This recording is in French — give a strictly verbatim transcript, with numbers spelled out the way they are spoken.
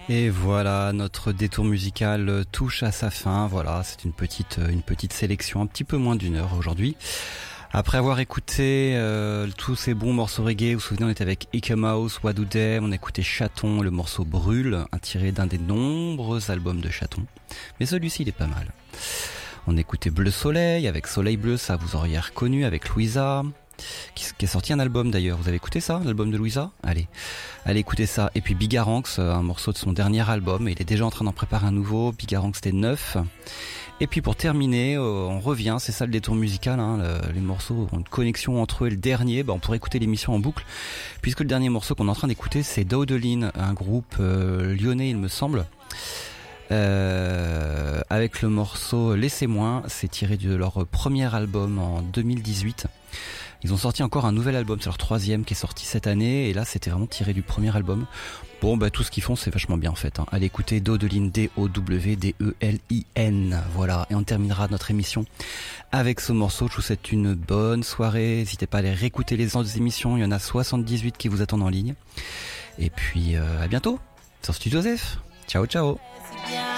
Et voilà, notre détour musical touche à sa fin. Voilà, c'est une petite, une petite sélection, un petit peu moins d'une heure aujourd'hui. Après avoir écouté euh, tous ces bons morceaux reggae, vous vous souvenez, on était avec Ike Mouse, What Do Them, on a écouté Chaton, le morceau Brûle, un tiré d'un des nombreux albums de Chaton. Mais celui-ci, il est pas mal. On a écouté Bleu Soleil, avec Soleil Bleu, ça vous auriez reconnu, avec Louisa, qui, qui a sorti un album d'ailleurs. Vous avez écouté ça, l'album de Louisa ? Allez, allez écouter ça. Et puis Bigaranx, un morceau de son dernier album, il est déjà en train d'en préparer un nouveau. Bigaranx, c'était neuf. Et puis pour terminer, euh, on revient, c'est ça le détour musical, hein, le, les morceaux ont une connexion entre eux. Et le dernier, bah, on pourrait écouter l'émission en boucle, puisque le dernier morceau qu'on est en train d'écouter, c'est Daudeline, un groupe euh, lyonnais, il me semble, euh, avec le morceau Laissez-moi, c'est tiré de leur premier album en deux mille dix-huit. Ils ont sorti encore un nouvel album, c'est leur troisième qui est sorti cette année, et là c'était vraiment tiré du premier album. Bon, bah tout ce qu'ils font c'est vachement bien en fait, hein. Allez écouter Daudeline, D O W D E L I N, voilà, et on terminera notre émission avec ce morceau. Je vous souhaite une bonne soirée, n'hésitez pas à aller réécouter les autres émissions, il y en a soixante-dix-huit qui vous attendent en ligne. Et puis euh, à bientôt sur Studio Joseph, ciao ciao.